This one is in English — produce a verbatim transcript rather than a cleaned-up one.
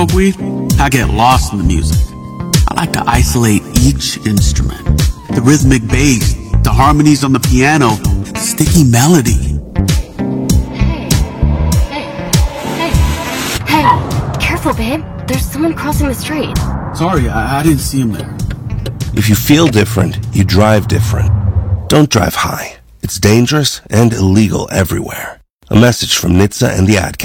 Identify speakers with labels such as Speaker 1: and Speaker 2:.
Speaker 1: weed, I get lost in the music. I like to isolate each instrument. The rhythmic bass, the harmonies on the piano, the sticky melody.
Speaker 2: Hey, hey, hey, hey, careful, babe. There's someone crossing the street.
Speaker 1: Sorry, I, I didn't see him there.
Speaker 3: If you feel different, you drive different. Don't drive high. It's dangerous and illegal everywhere. A message from N H T S A and the Ad